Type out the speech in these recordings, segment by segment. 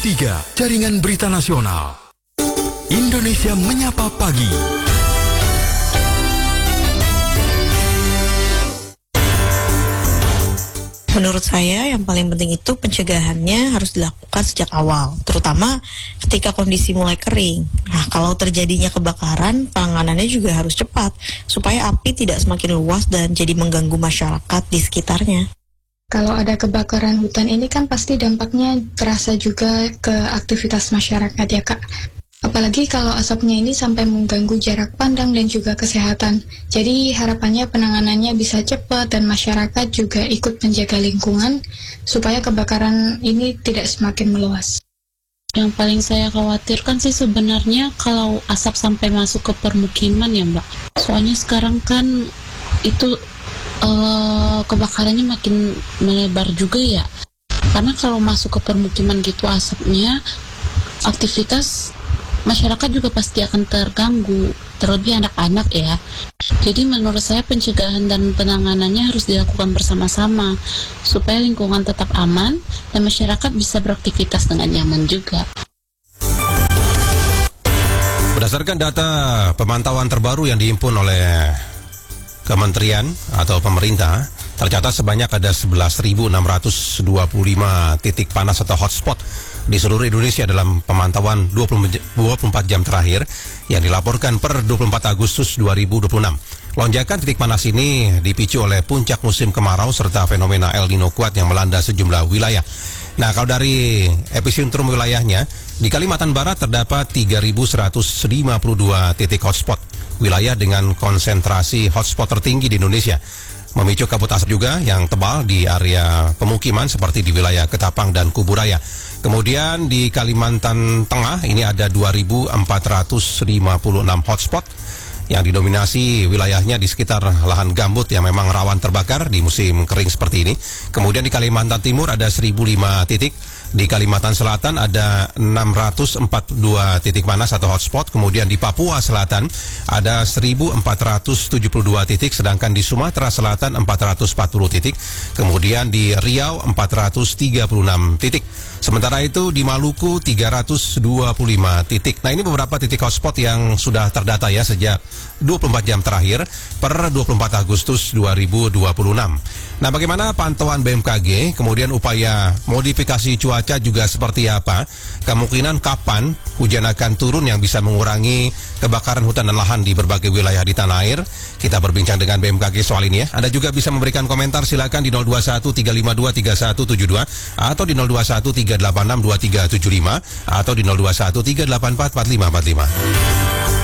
Pro3, Jaringan Berita Nasional. Indonesia Menyapa Pagi. Menurut saya yang paling penting itu pencegahannya harus dilakukan sejak awal, terutama ketika kondisi mulai kering. Nah, kalau terjadinya kebakaran, penanganannya juga harus cepat supaya api tidak semakin luas dan jadi mengganggu masyarakat di sekitarnya. Kalau ada kebakaran hutan ini kan pasti dampaknya terasa juga ke aktivitas masyarakat ya Kak. Apalagi kalau asapnya ini sampai mengganggu jarak pandang dan juga kesehatan. Jadi harapannya penanganannya bisa cepat dan masyarakat juga ikut menjaga lingkungan supaya kebakaran ini tidak semakin meluas. Yang paling saya khawatirkan sih sebenarnya kalau asap sampai masuk ke permukiman ya Mbak. Soalnya sekarang kan itu kebakarannya makin melebar juga ya. Karena kalau masuk ke permukiman gitu asapnya, aktivitas masyarakat juga pasti akan terganggu, terlebih anak-anak ya. Jadi menurut saya pencegahan dan penanganannya harus dilakukan bersama-sama supaya lingkungan tetap aman dan masyarakat bisa beraktivitas dengan nyaman juga. Berdasarkan data pemantauan terbaru yang dihimpun oleh Kementerian atau pemerintah, tercatat sebanyak ada 11.625 titik panas atau hotspot di seluruh Indonesia dalam pemantauan 24 jam terakhir yang dilaporkan per 24 Agustus 2026. Lonjakan titik panas ini dipicu oleh puncak musim kemarau serta fenomena El Nino kuat yang melanda sejumlah wilayah. Nah, kalau dari epicentrum wilayahnya, di Kalimantan Barat terdapat 3.152 titik hotspot, wilayah dengan konsentrasi hotspot tertinggi di Indonesia. Memicu kabut asap juga yang tebal di area pemukiman seperti di wilayah Ketapang dan Kuburaya. Kemudian di Kalimantan Tengah ini ada 2.456 hotspot yang didominasi wilayahnya di sekitar lahan gambut yang memang rawan terbakar di musim kering seperti ini. Kemudian di Kalimantan Timur ada 1.005 titik. Di Kalimantan Selatan ada 642 titik panas atau hotspot. Kemudian di Papua Selatan ada 1.472 titik. Sedangkan di Sumatera Selatan 440 titik. Kemudian di Riau 436 titik. Sementara itu di Maluku 325 titik. Nah, ini beberapa titik hotspot yang sudah terdata ya sejak 24 jam terakhir per 24 Agustus 2026. Nah, bagaimana pantauan BMKG, kemudian upaya modifikasi cuaca juga seperti apa? Kemungkinan kapan hujan akan turun yang bisa mengurangi kebakaran hutan dan lahan di berbagai wilayah di tanah air? Kita berbincang dengan BMKG soal ini ya. Anda juga bisa memberikan komentar, silakan di 021 352 3172 atau di 021 386 2375 atau di 021 384 4545.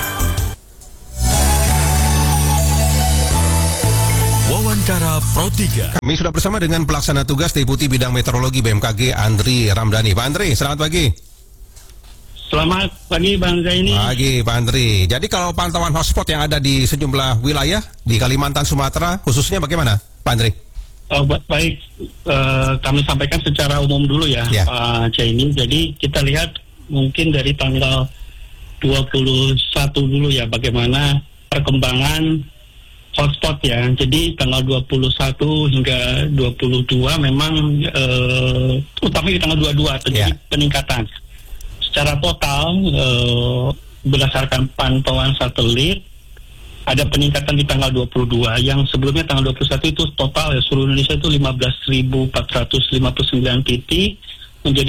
Wawancara Pro3. Kami sudah bersama dengan pelaksana tugas Deputi Bidang Meteorologi BMKG Andri Ramdhani. Pak Andri, selamat pagi. Selamat pagi Bang Zaini. Pagi Pak Andri. Jadi kalau pantauan hotspot yang ada di sejumlah wilayah di Kalimantan Sumatera khususnya bagaimana Pak Andri? Baik, kami sampaikan secara umum dulu ya Pak Zaini. Jadi kita lihat mungkin dari tanggal 21 dulu ya bagaimana perkembangan hotspot ya. Jadi tanggal 21 hingga 22 memang utamanya di tanggal 22 terjadi peningkatan. Secara total berdasarkan pantauan satelit ada peningkatan di tanggal 22 yang sebelumnya tanggal 21 itu total ya seluruh Indonesia itu 15.459 titik menjadi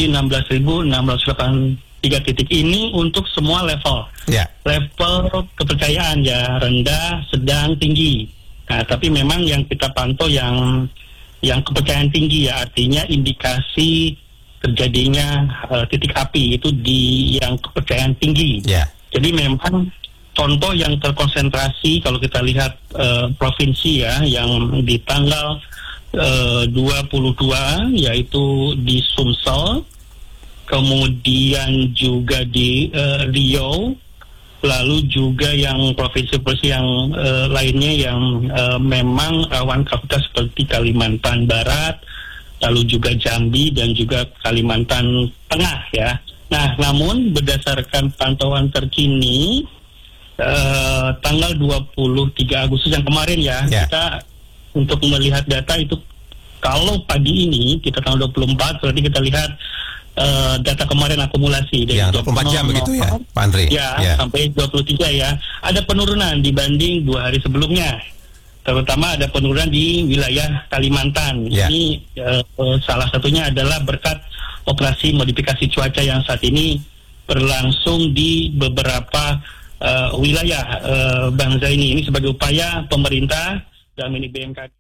16.683 titik. Ini untuk semua level. Level kepercayaan ya rendah, sedang, tinggi. Nah, tapi memang yang kita pantau yang kepercayaan tinggi ya artinya indikasi terjadinya titik api itu di yang kepercayaan tinggi. Jadi memang contoh yang terkonsentrasi kalau kita lihat provinsi ya yang di tanggal 22 yaitu di Sumsel, kemudian juga di Riau, lalu juga yang provinsi-provinsi yang lainnya yang memang rawan karhutlah seperti Kalimantan Barat, lalu juga Jambi dan juga Kalimantan Tengah ya. Nah, namun berdasarkan pantauan terkini tanggal 23 Agustus yang kemarin ya, kita untuk melihat data itu kalau pagi ini kita tanggal 24 berarti kita lihat data kemarin akumulasi dari 24 jam begitu ya, Pak Andre? Ya, sampai 23 ya. Ada penurunan dibanding 2 hari sebelumnya. Terutama ada penurunan di wilayah Kalimantan. Ini salah satunya adalah berkat operasi modifikasi cuaca yang saat ini berlangsung di beberapa wilayah Bang Zaini. Ini sebagai upaya pemerintah dan BMKG.